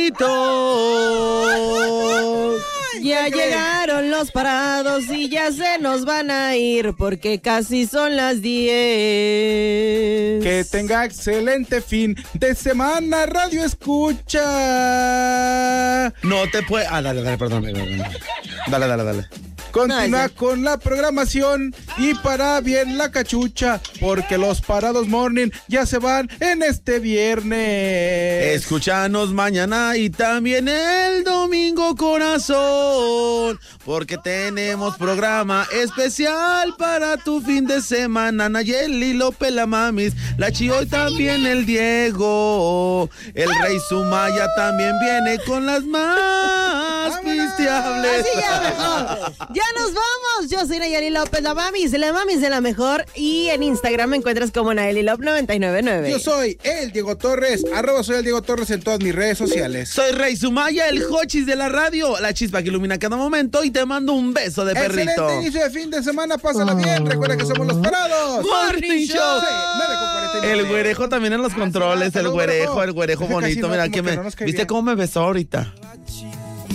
Ya llegaron los parados y ya se nos van a ir porque casi son las 10. Que tenga excelente fin de semana, Radio Escucha. No te puede... dale, perdón. Dale. Continúa con la programación y para bien la cachucha, porque los parados morning ya se van en este viernes. Escúchanos mañana y también el domingo, corazón, porque tenemos programa especial para tu fin de semana. Nayeli, López, la Mamis, la Chio y también el Diego. El Rey Sumaya también viene con las más pisteables. Así ya mejor. Ya nos vamos. Yo soy Nayeli López, la Mamis de la mejor. Y en Instagram me encuentras como Nayeli López 999. Yo soy el Diego Torres, @soy el Diego Torres en todas mis redes sociales. Soy Rey Sumaya, el Jochis de la radio, la chispa que ilumina cada momento, y te mando un beso de perrito. Excelente inicio de fin de semana, pásala bien. Recuerda que somos los parados. Morning Show. 9:49. El güerejo también en los controles, el güerejo bonito. Mira, ¿viste cómo me besó ahorita?